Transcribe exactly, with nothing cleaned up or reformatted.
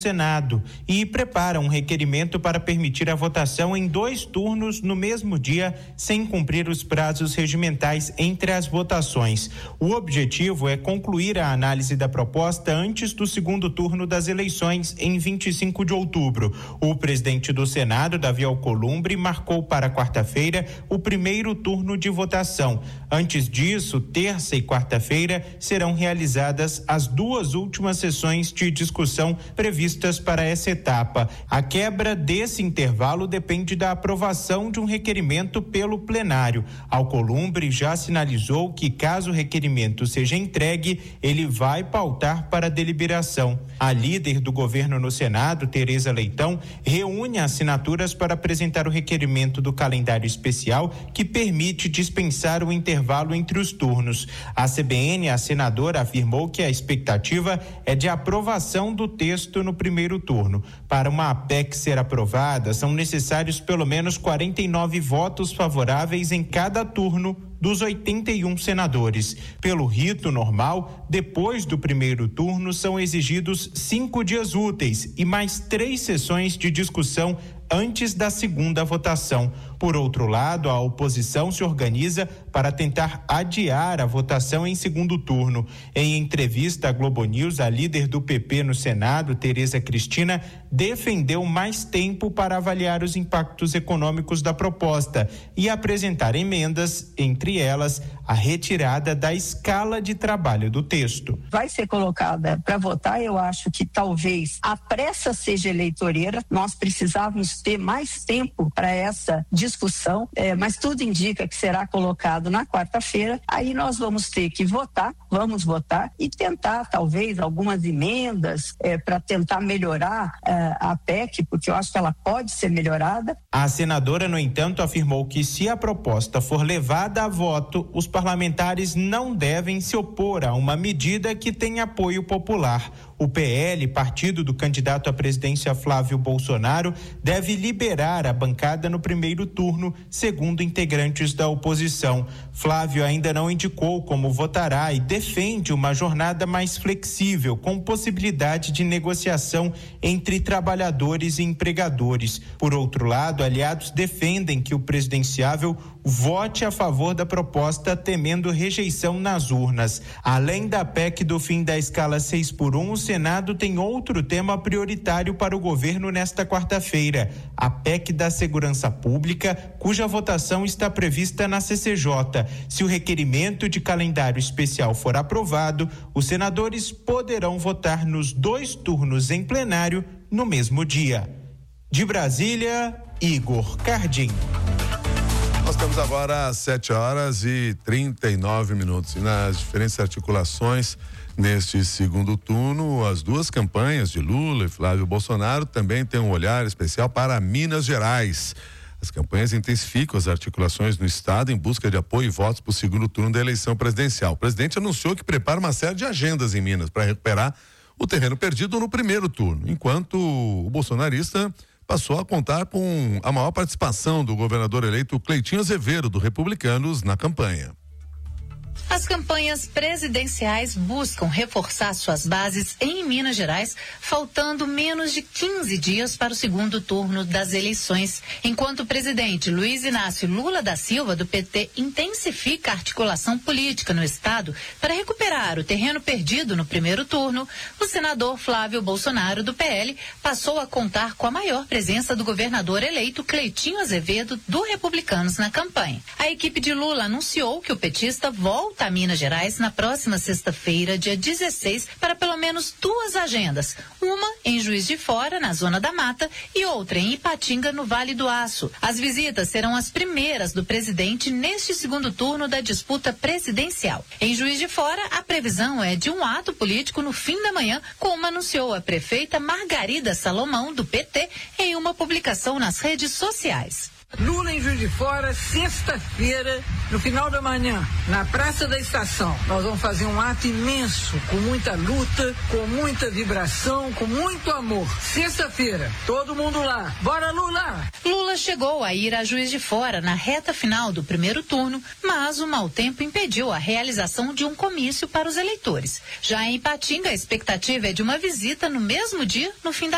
Senado e prepara um requerimento para permitir a votação em dois turnos no mesmo dia, sem cumprir os prazos regimentais entre as votações. O objetivo é concluir a análise da proposta antes do segundo turno das eleições, em vinte e cinco de outubro. O presidente do Senado, Davi Alcolumbre, marcou para quarta-feira o primeiro turno de votação. Antes disso, terça e quarta-feira serão realizadas as duas últimas sessões de discussão previstas para essa etapa. A quebra desse intervalo depende da aprovação de um requerimento pelo plenário. Alcolumbre já sinalizou que, caso o requerimento seja entregue, ele vai pautar para deliberação. A líder do governo no Senado, Tereza Leitão, reúne assinaturas para apresentar o requerimento do calendário especial que permite dispensar o intervalo entre os turnos. A C B N, a senadora, afirmou que a expectativa é de aprovação do texto no primeiro turno. Para uma P E C ser aprovada, são necessários pelo menos quarenta e nove votos favoráveis em cada turno dos oitenta e um senadores. Pelo rito normal, depois do primeiro turno, são exigidos cinco dias úteis e mais três sessões de discussão antes da segunda votação. Por outro lado, a oposição se organiza para tentar adiar a votação em segundo turno. Em entrevista à Globo News, a líder do P P no Senado, Tereza Cristina, defendeu mais tempo para avaliar os impactos econômicos da proposta e apresentar emendas, entre elas a retirada da escala de trabalho do texto. Vai ser colocada para votar, eu acho que talvez a pressa seja eleitoreira, nós precisávamos ter mais tempo para essa discussão, é, mas tudo indica que será colocado na quarta-feira, aí nós vamos ter que votar, vamos votar e tentar talvez algumas emendas é, para tentar melhorar é, a P E C, porque eu acho que ela pode ser melhorada. A senadora, no entanto, afirmou que se a proposta for levada a voto, os parlamentares não devem se opor a uma medida que tem apoio popular. O P L, partido do candidato à presidência Flávio Bolsonaro, deve liberar a bancada no primeiro turno, segundo integrantes da oposição. Flávio ainda não indicou como votará e defende uma jornada mais flexível, com possibilidade de negociação entre trabalhadores e empregadores. Por outro lado, aliados defendem que o presidenciável vote a favor da proposta, temendo rejeição nas urnas. Além da P E C do fim da escala seis por um, o Senado tem outro tema prioritário para o governo nesta quarta-feira: a P E C da Segurança Pública, cuja votação está prevista na C C J. Se o requerimento de calendário especial for aprovado, os senadores poderão votar nos dois turnos em plenário no mesmo dia. De Brasília, Igor Cardim. Nós estamos agora às sete horas e trinta e nove minutos. E nas diferentes articulações neste segundo turno, as duas campanhas de Lula e Flávio Bolsonaro também têm um olhar especial para Minas Gerais. As campanhas intensificam as articulações no estado em busca de apoio e votos para o segundo turno da eleição presidencial. O presidente anunciou que prepara uma série de agendas em Minas para recuperar o terreno perdido no primeiro turno, enquanto o bolsonarista passou a contar com a maior participação do governador eleito Cleitinho Azevedo, do Republicanos, na campanha. As campanhas presidenciais buscam reforçar suas bases em Minas Gerais, faltando menos de quinze dias para o segundo turno das eleições. Enquanto o presidente Luiz Inácio Lula da Silva, do P T, intensifica a articulação política no estado para recuperar o terreno perdido no primeiro turno, o senador Flávio Bolsonaro, do P L, passou a contar com a maior presença do governador eleito Cleitinho Azevedo, do Republicanos, na campanha. A equipe de Lula anunciou que o petista volta a Minas Gerais na próxima sexta-feira, dia dezesseis, para pelo menos duas agendas. Uma em Juiz de Fora, na Zona da Mata, e outra em Ipatinga, no Vale do Aço. As visitas serão as primeiras do presidente neste segundo turno da disputa presidencial. Em Juiz de Fora, a previsão é de um ato político no fim da manhã, como anunciou a prefeita Margarida Salomão, do P T, em uma publicação nas redes sociais. Lula em Juiz de Fora, sexta-feira, no final da manhã, na Praça da Estação. Nós vamos fazer um ato imenso, com muita luta, com muita vibração, com muito amor. Sexta-feira, todo mundo lá. Bora, Lula! Lula chegou a ir a Juiz de Fora na reta final do primeiro turno, mas o mau tempo impediu a realização de um comício para os eleitores. Já em Ipatinga, a expectativa é de uma visita no mesmo dia, no fim da